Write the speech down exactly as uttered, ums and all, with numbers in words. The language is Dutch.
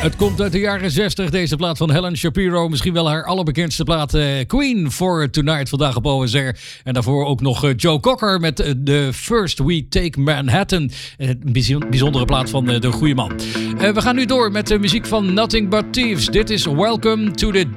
Het komt uit de jaren zestig, deze plaat van Helen Shapiro. Misschien wel haar allerbekendste plaat uh, Queen for Tonight, vandaag op O S R. En daarvoor ook nog uh, Joe Cocker met uh, The First We Take Manhattan. Een bijzondere plaat van uh, de goede man. Uh, we gaan nu door met de muziek van Nothing But Thieves. Dit is Welcome to the